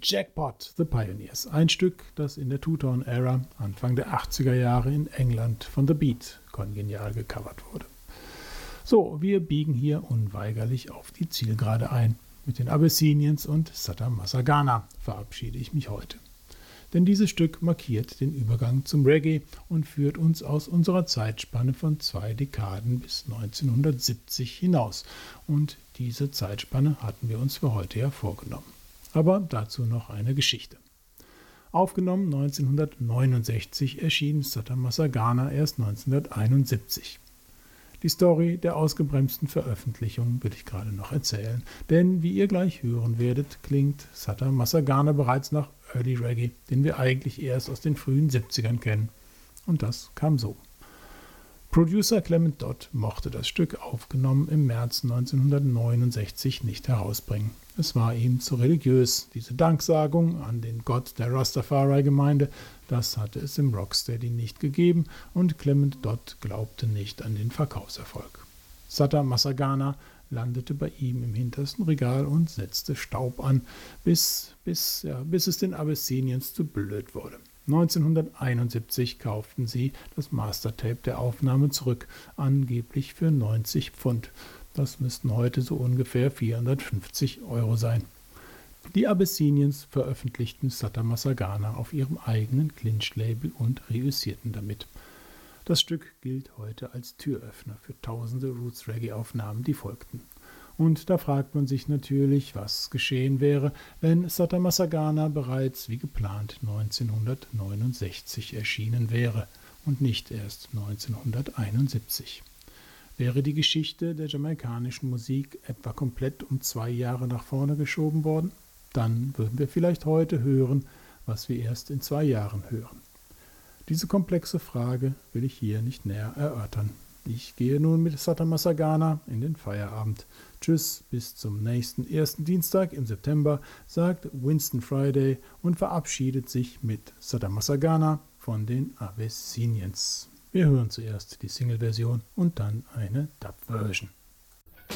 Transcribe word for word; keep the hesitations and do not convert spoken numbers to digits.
Jackpot, The Pioneers. Ein Stück, das in der Two-Tone-Ära Anfang der achtziger Jahre in England von The Beat kongenial gecovert wurde. So, wir biegen hier unweigerlich auf die Zielgerade ein. Mit den Abyssinians und Sata Massagana verabschiede ich mich heute. Denn dieses Stück markiert den Übergang zum Reggae und führt uns aus unserer Zeitspanne von zwei Dekaden bis neunzehnhundertsiebzig hinaus. Und diese Zeitspanne hatten wir uns für heute ja vorgenommen. Aber dazu noch eine Geschichte. Aufgenommen neunzehnhundertneunundsechzig erschien Sata Massagana erst neunzehnhunderteinundsiebzig. Die Story der ausgebremsten Veröffentlichung will ich gerade noch erzählen, denn wie ihr gleich hören werdet, klingt Sata Massagana bereits nach Early Reggae, den wir eigentlich erst aus den frühen siebzigern kennen. Und das kam so. Producer Clement Dodd mochte das Stück aufgenommen im März neunzehnhundertneunundsechzig nicht herausbringen. Es war ihm zu religiös. Diese Danksagung an den Gott der Rastafari-Gemeinde, das hatte es im Rocksteady nicht gegeben und Clement Dodd glaubte nicht an den Verkaufserfolg. Sata Massagana landete bei ihm im hintersten Regal und setzte Staub an, bis, bis, ja, bis es den Abyssinians zu blöd wurde. neunzehnhunderteinundsiebzig kauften sie das Mastertape der Aufnahme zurück, angeblich für neunzig Pfund. Das müssten heute so ungefähr vierhundertfünfzig Euro sein. Die Abyssinians veröffentlichten Sata Massagana auf ihrem eigenen Clinch-Label und reüssierten damit. Das Stück gilt heute als Türöffner für tausende Roots-Reggae-Aufnahmen, die folgten. Und da fragt man sich natürlich, was geschehen wäre, wenn Sata Massagana bereits wie geplant neunzehnhundertneunundsechzig erschienen wäre und nicht erst neunzehnhunderteinundsiebzig. Wäre die Geschichte der jamaikanischen Musik etwa komplett um zwei Jahre nach vorne geschoben worden? Dann würden wir vielleicht heute hören, was wir erst in zwei Jahren hören. Diese komplexe Frage will ich hier nicht näher erörtern. Ich gehe nun mit Sata Massagana in den Feierabend. Tschüss, bis zum nächsten ersten Dienstag im September, sagt Winston Friday und verabschiedet sich mit Sata Massagana von den Abyssinians. Wir hören zuerst die Single-Version und dann eine Dub-Version.